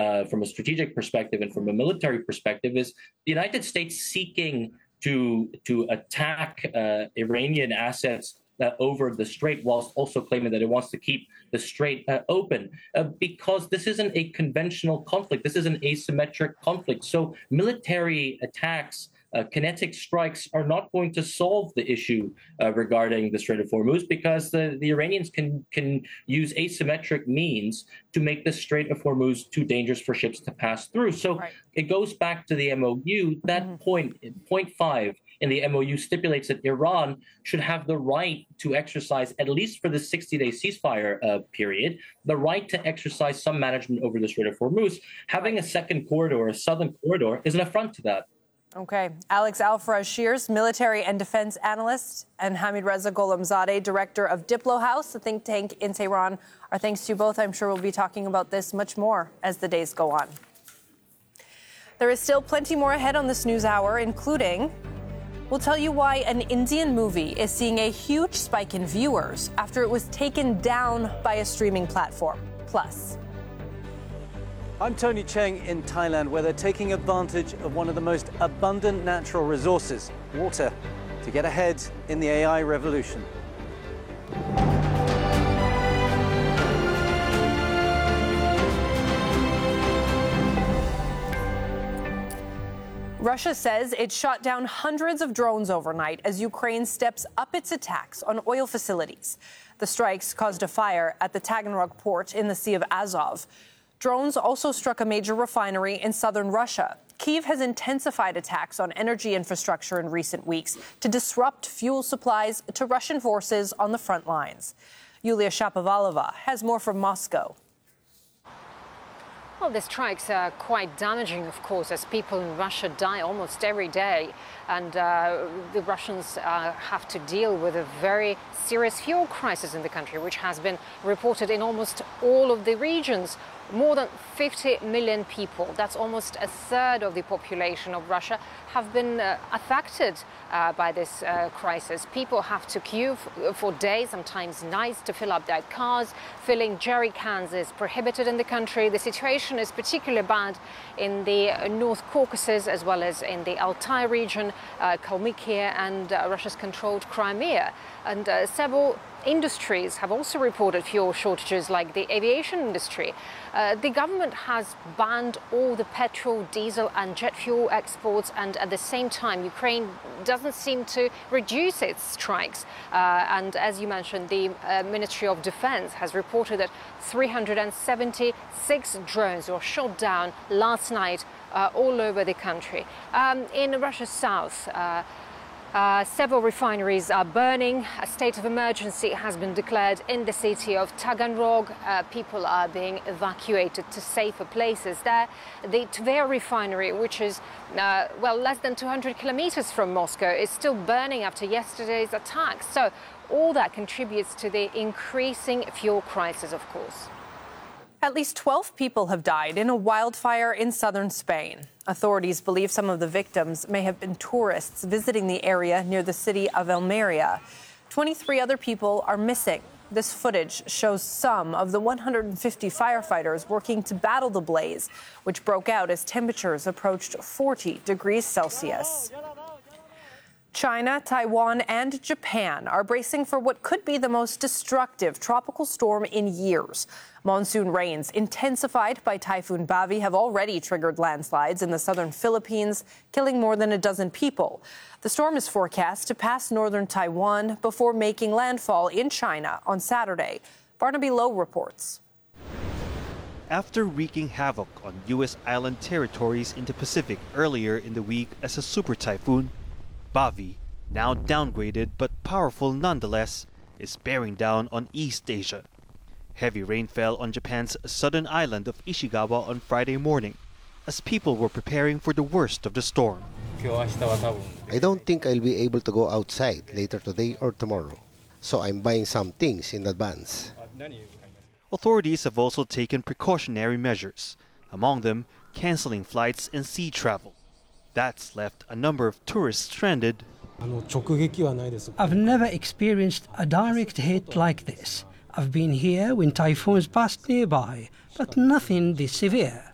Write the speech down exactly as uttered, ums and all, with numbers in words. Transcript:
uh, from a strategic perspective and from a military perspective, is the United States seeking to to attack uh, Iranian assets uh, over the strait, whilst also claiming that it wants to keep the strait uh, open, uh, because this isn't a conventional conflict. This is an asymmetric conflict. So military attacks, Uh, kinetic strikes are not going to solve the issue uh, regarding the Strait of Hormuz, because the, the Iranians can can use asymmetric means to make the Strait of Hormuz too dangerous for ships to pass through. So right. It goes back to the M O U. That mm-hmm. point, point five in the M O U stipulates that Iran should have the right to exercise, at least for the sixty-day ceasefire uh, period, the right to exercise some management over the Strait of Hormuz. Having a second corridor, a southern corridor, is an affront to that. Okay. Alex Al-Faraj-Shears, military and defense analyst, and Hamid Reza Gholamzadeh, director of Diplo House, a think tank in Tehran. Our thanks to you both. I'm sure we'll be talking about this much more as the days go on. There is still plenty more ahead on this news hour, including we'll tell you why an Indian movie is seeing a huge spike in viewers after it was taken down by a streaming platform. Plus, I'm Tony Cheng in Thailand, where they're taking advantage of one of the most abundant natural resources, water, to get ahead in the A I revolution. Russia says it shot down hundreds of drones overnight as Ukraine steps up its attacks on oil facilities. The strikes caused a fire at the Taganrog port in the Sea of Azov. Drones also struck a major refinery in southern Russia. Kyiv has intensified attacks on energy infrastructure in recent weeks to disrupt fuel supplies to Russian forces on the front lines. Yulia Shapovalova has more from Moscow. Well, the strikes are quite damaging, of course, as people in Russia die almost every day. And uh, the Russians uh, have to deal with a very serious fuel crisis in the country, which has been reported in almost all of the regions. More than fifty million people, that's almost a third of the population of Russia, have been uh, affected uh, by this uh, crisis. People have to queue f- for days, sometimes nights, to fill up their cars. Filling jerry cans is prohibited in the country. The situation is particularly bad in the uh, North Caucasus, as well as in the Altai region, uh, Kalmykia, and uh, Russia's controlled Crimea. And uh, several industries have also reported fuel shortages, like the aviation industry. Uh, the government has banned all the petrol, diesel and jet fuel exports, and at the same time Ukraine doesn't seem to reduce its strikes. Uh, and as you mentioned, the uh, Ministry of Defense has reported that three hundred seventy-six drones were shot down last night uh, all over the country. Um, in Russia's south, uh, Uh, several refineries are burning. A state of emergency has been declared in the city of Taganrog. Uh, people are being evacuated to safer places there. The Tver refinery, which is, uh, well, less than two hundred kilometers from Moscow, is still burning after yesterday's attacks. So all that contributes to the increasing fuel crisis, of course. At least twelve people have died in a wildfire in southern Spain. Authorities believe some of the victims may have been tourists visiting the area near the city of Almeria. twenty-three other people are missing. This footage shows some of the one hundred fifty firefighters working to battle the blaze, which broke out as temperatures approached forty degrees Celsius. China, Taiwan, and Japan are bracing for what could be the most destructive tropical storm in years. Monsoon rains, intensified by Typhoon Bavi, have already triggered landslides in the southern Philippines, killing more than a dozen people. The storm is forecast to pass northern Taiwan before making landfall in China on Saturday. Barnaby Lowe reports. After wreaking havoc on U S island territories in the Pacific earlier in the week as a super typhoon, Bavi, now downgraded but powerful nonetheless, is bearing down on East Asia. Heavy rain fell on Japan's southern island of Ishikawa on Friday morning, as people were preparing for the worst of the storm. I don't think I'll be able to go outside later today or tomorrow, so I'm buying some things in advance. Authorities have also taken precautionary measures, among them canceling flights and sea travel. That's left a number of tourists stranded. I've never experienced a direct hit like this. I've been here when typhoons passed nearby, but nothing this severe.